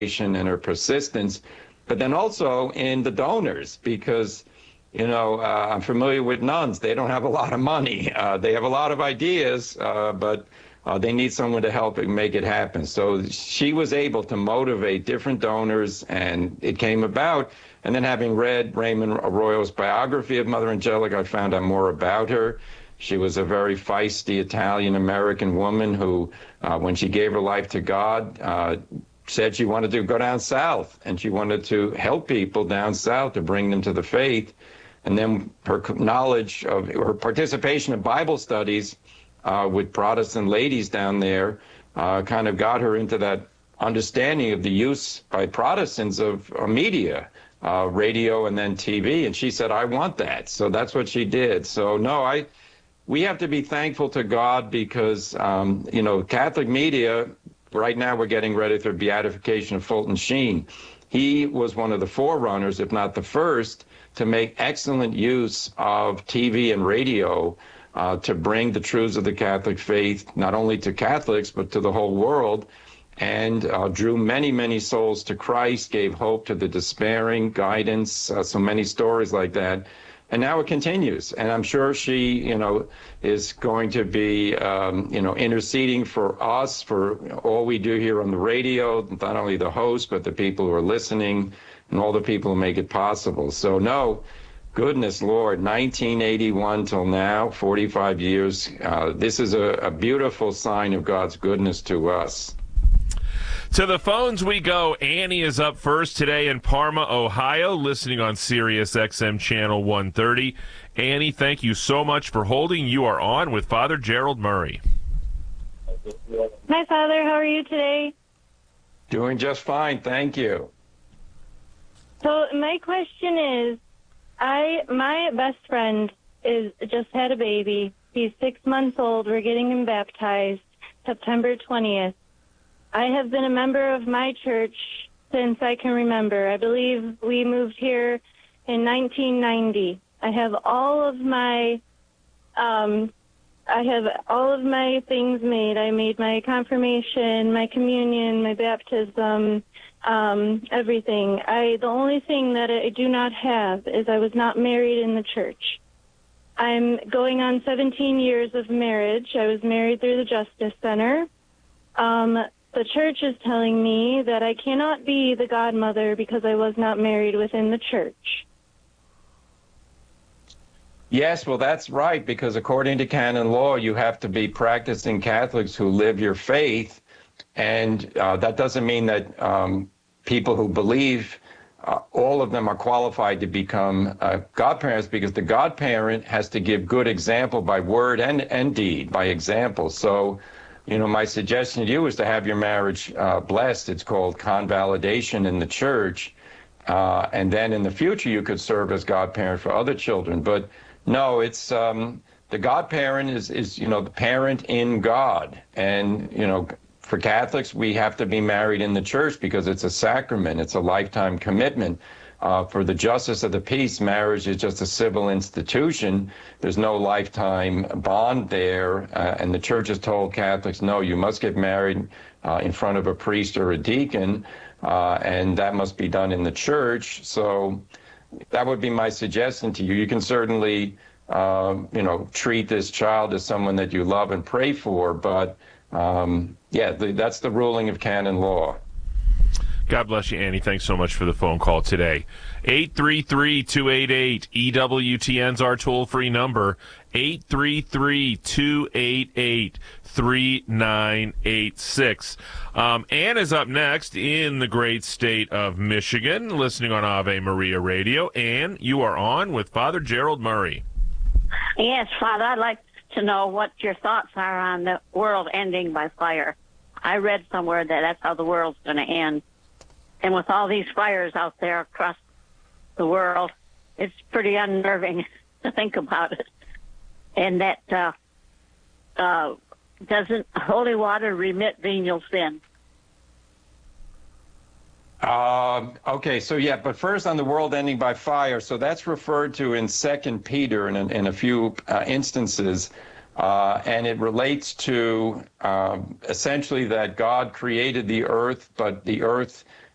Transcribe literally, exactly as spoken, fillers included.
and her persistence, but then also in the donors, because, you know, uh, I'm familiar with nuns. They don't have a lot of money. Uh, they have a lot of ideas, uh, but uh, they need someone to help it make it happen. So she was able to motivate different donors, and it came about. And then having read Raymond Arroyo's biography of Mother Angelica, I found out more about her. She was a very feisty Italian-American woman who, uh, when she gave her life to God, uh, said she wanted to go down south, and she wanted to help people down south to bring them to the faith. And then her knowledge of her participation in Bible studies uh, with Protestant ladies down there uh, kind of got her into that understanding of the use by Protestants of uh, media, uh, radio and then T V. And she said, I want that. So that's what she did. So no, I, we have to be thankful to God because, um, you know, Catholic media, right now we're getting ready for beatification of Fulton Sheen. He was one of the forerunners, if not the first, to make excellent use of T V and radio uh, to bring the truths of the Catholic faith, not only to Catholics, but to the whole world, and uh, drew many, many souls to Christ, gave hope to the despairing, guidance, uh, so many stories like that. And now it continues. And I'm sure she, you know, is going to be, um, you know, interceding for us, for all we do here on the radio, not only the host, but the people who are listening and all the people who make it possible. So no, goodness Lord, nineteen eighty-one till now, forty-five years. Uh, this is a, a beautiful sign of God's goodness to us. To the phones we go. Annie is up first today in Parma, Ohio, listening on Sirius X M Channel one thirty. Annie, thank you so much for holding. You are on with Father Gerald Murray. Hi, Father. How are you today? Doing just fine, thank you. So my question is, I my best friend is just had a baby. He's six months old. We're getting him baptized September twentieth. I have been a member of my church since I can remember. I believe we moved here in nineteen ninety. I have all of my, um, I have all of my things made. I made my confirmation, my communion, my baptism, um, everything. I the only thing that I do not have is I was not married in the church. I'm going on seventeen years of marriage. I was married through the Justice Center. Um, The church is telling me that I cannot be the godmother because I was not married within the church. Yes, well, that's right, because according to canon law, you have to be practicing Catholics who live your faith, and uh, that doesn't mean that um, people who believe, uh, all of them are qualified to become uh, godparents, because the godparent has to give good example by word and, and deed, by example. So, you know, my suggestion to you is to have your marriage uh, blessed. It's called convalidation in the church. Uh, and then in the future, you could serve as godparent for other children. But no, it's um, the godparent is, is, you know, the parent in God. And, you know, for Catholics, we have to be married in the church because it's a sacrament. It's a lifetime commitment. Uh, for the justice of the peace, marriage is just a civil institution. There's no lifetime bond there. Uh, and the church has told Catholics, no, you must get married uh, in front of a priest or a deacon, uh, and that must be done in the church. So that would be my suggestion to you. You can certainly, uh, you know, treat this child as someone that you love and pray for, but um, yeah, the, that's the ruling of canon law. God bless you, Annie. Thanks so much for the phone call today. eight three three, two eight eight, E W T N's our toll-free number, eight three three, two eight eight, three nine eight six. Um, Ann is up next in the great state of Michigan, listening on Ave Maria Radio. Ann, you are on with Father Gerald Murray. Yes, Father, I'd like to know what your thoughts are on the world ending by fire. I read somewhere that that's how the world's going to end. And with all these fires out there across the world, it's pretty unnerving to think about it. And that uh, uh, doesn't holy water remit venial sin? Uh, okay, so yeah, but first on the world ending by fire, so that's referred to in Second Peter in, in a few uh, instances, uh, and it relates to um, essentially that God created the earth, but the earth